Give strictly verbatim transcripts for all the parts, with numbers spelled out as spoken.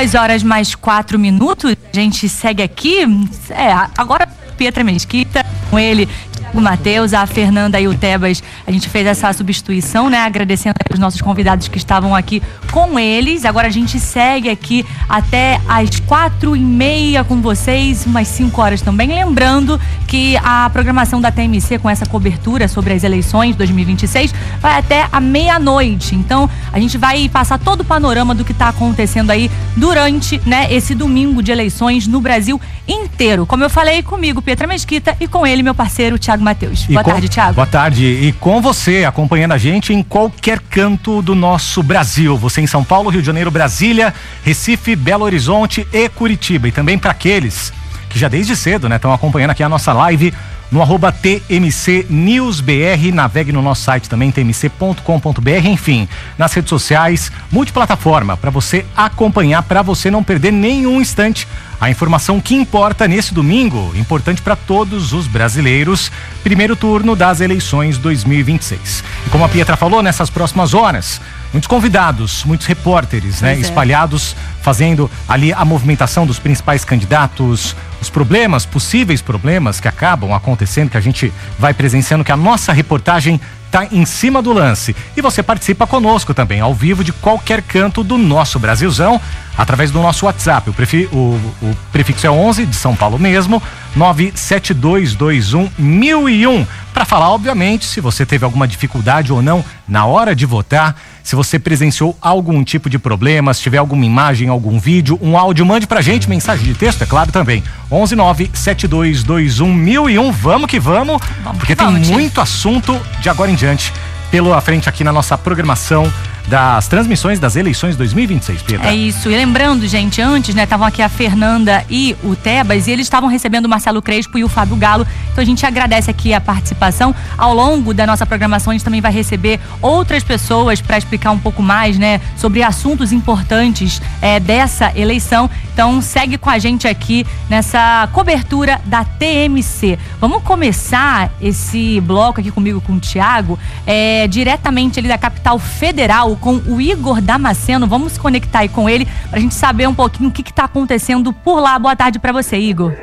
duas horas mais quatro minutos, a gente segue aqui, é, agora Pietra Mesquita, com ele, o Matheus, a Fernanda e o Tebas, a gente fez essa substituição, né? Agradecendo aos nossos convidados que estavam aqui com eles. Agora a gente segue aqui até às quatro e meia com vocês, umas cinco horas também. Lembrando que a programação da T M C com essa cobertura sobre as eleições dois mil e vinte e seis vai até a meia-noite. Então a gente vai passar todo o panorama do que está acontecendo aí durante, né, esse domingo de eleições no Brasil inteiro. Como eu falei, comigo, Pietra Mesquita, e com ele, meu parceiro, Thiago Matheus. Boa com, tarde, Thiago. Boa tarde. E com você, acompanhando a gente em qualquer canto do nosso Brasil. Você em São Paulo, Rio de Janeiro, Brasília, Recife, Belo Horizonte e Curitiba. E também para aqueles que já desde cedo, né, estão acompanhando aqui a nossa live no arroba T M C News B R, navegue no nosso site também, t m c ponto com ponto b r, enfim, nas redes sociais, multiplataforma, para você acompanhar, para você não perder nenhum instante a informação que importa nesse domingo, importante para todos os brasileiros, primeiro turno das eleições dois mil e vinte e seis. E como a Pietra falou, nessas próximas horas, muitos convidados, muitos repórteres, né, espalhados, fazendo ali a movimentação dos principais candidatos, os problemas, possíveis problemas que acabam acontecendo, que a gente vai presenciando, que a nossa reportagem está em cima do lance. E você participa conosco também, ao vivo, de qualquer canto do nosso Brasilzão, através do nosso WhatsApp. O, prefi, o, o prefixo é onze, de São Paulo mesmo, nove sete dois dois um mil e um. Para falar, obviamente, se você teve alguma dificuldade ou não na hora de votar, se você presenciou algum tipo de problema, se tiver alguma imagem, algum vídeo, um áudio, mande pra gente, mensagem de texto, é claro também. onze nove sete dois dois um mil e um. Vamos que vamos, vamos porque que vamos, tem muito gente. Assunto de agora em diante pela frente aqui na nossa programação das transmissões das eleições dois mil e vinte e seis, Pietra. É isso, e lembrando, gente, antes, né, estavam aqui a Fernanda e o Tebas, e eles estavam recebendo o Marcelo Crespo e o Fábio Galo, então a gente agradece aqui a participação. Ao longo da nossa programação, a gente também vai receber outras pessoas para explicar um pouco mais, né, sobre assuntos importantes é, dessa eleição, então segue com a gente aqui nessa cobertura da T M C. Vamos começar esse bloco aqui comigo, com o Thiago, é, diretamente ali da capital federal, com o Igor Damasceno. Vamos se conectar aí com ele pra gente saber um pouquinho o que que tá acontecendo por lá. Boa tarde pra você, Igor.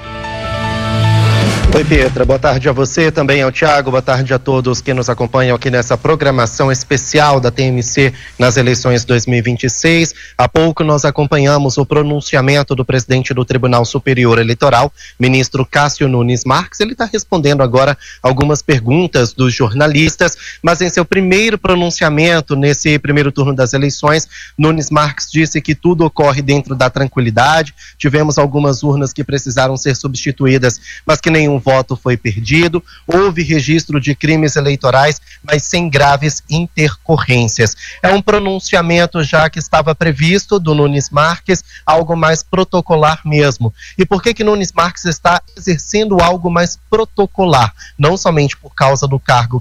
Oi, Pietra, boa tarde a você, também ao Thiago, boa tarde a todos que nos acompanham aqui nessa programação especial da T M C nas eleições dois mil e vinte e seis. Há pouco nós acompanhamos o pronunciamento do presidente do Tribunal Superior Eleitoral, ministro Cássio Nunes Marques. Ele está respondendo agora algumas perguntas dos jornalistas, mas em seu primeiro pronunciamento, nesse primeiro turno das eleições, Nunes Marques disse que tudo ocorre dentro da tranquilidade. Tivemos algumas urnas que precisaram ser substituídas, mas que nenhum voto foi perdido, houve registro de crimes eleitorais, mas sem graves intercorrências. É um pronunciamento já que estava previsto do Nunes Marques, algo mais protocolar mesmo. E por que que Nunes Marques está exercendo algo mais protocolar? Não somente por causa do cargo